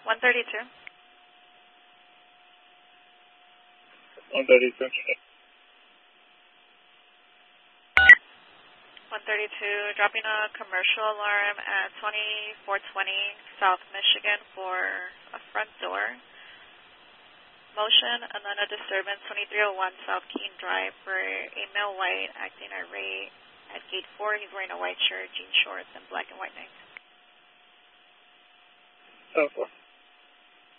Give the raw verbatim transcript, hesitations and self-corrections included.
one thirty-two. one thirty-two. one thirty-two, dropping a commercial alarm at twenty-four twenty South Michigan for a front door motion, and then a disturbance twenty-three oh one South Keene Drive for a male white acting irate at gate four. He's wearing a white shirt, jean shorts, and black and white Nikes. ten four.